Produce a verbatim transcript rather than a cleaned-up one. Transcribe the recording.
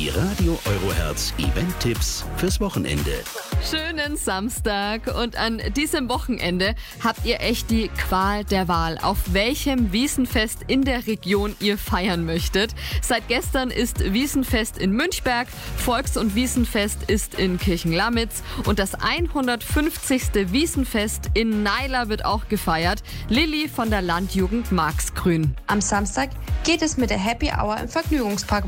Die Radio Eurohertz Event-Tipps fürs Wochenende. Schönen Samstag und an diesem Wochenende habt ihr echt die Qual der Wahl, auf welchem Wiesenfest in der Region ihr feiern möchtet. Seit gestern ist Wiesenfest in Münchberg, Volks- und Wiesenfest ist in Kirchenlamitz und das hundertfünfzigste Wiesenfest in Naila wird auch gefeiert. Lilly von der Landjugend Marxgrün. Am Samstag geht es mit der Happy Hour im Vergnügungspark